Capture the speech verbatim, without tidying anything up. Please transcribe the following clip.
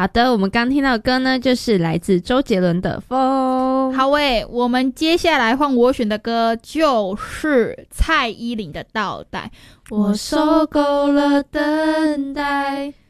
好的，我们刚听到的歌呢，就是来自周杰伦的《风》。 好诶，我们接下来换我选的歌就是蔡依林的《倒带》。我受够了等待，